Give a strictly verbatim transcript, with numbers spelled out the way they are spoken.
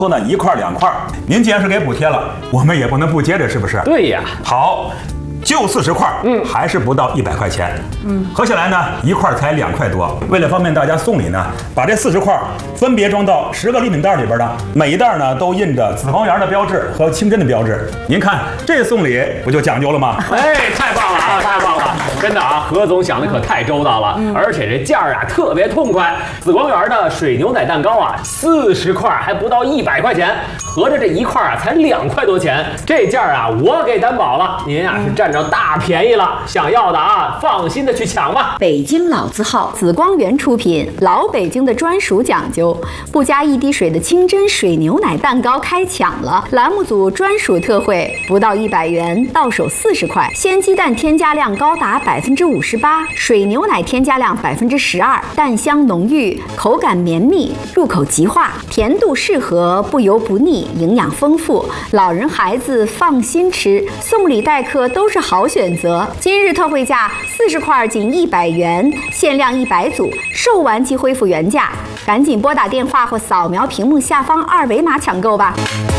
后呢一块两块，您既然是给补贴了，我们也不能不接着，是不是？ 对呀。 好。 就四十块，嗯，还是不到一百块钱，嗯，合起来呢，一块才两块多。为了方便大家送礼呢，把这四十块分别装到十个礼品袋里边的，每一袋呢都印着紫光园的标志和清真的标志。您看这送礼不就讲究了吗？ 哎，太棒了啊，太棒了！真的啊，何总想的可太周到了，嗯、而且这价儿啊特别痛快。紫光园的水牛奶蛋糕啊，四十块还不到一百块钱，合着这一块啊才两块多钱。这价儿啊，我给担保了，您啊是占着大便宜了，想要的啊，放心的去抢吧。 北京老字号紫光园出品，老北京的专属讲究，不加一滴水的清真水牛奶蛋糕开抢了！栏目组专属特惠，不到一百元，到手四十块。鲜鸡蛋添加量高达百分之五十八，水牛奶添加量百分之十二，蛋香浓郁，口感绵密，入口即化，甜度适合，不油不腻，营养丰富，老人孩子放心吃。送礼待客都是好选择。选择今日特惠价四十块仅一百元，限量一百组，售完即恢复原价。赶紧拨打电话或扫描屏幕下方二维码抢购吧。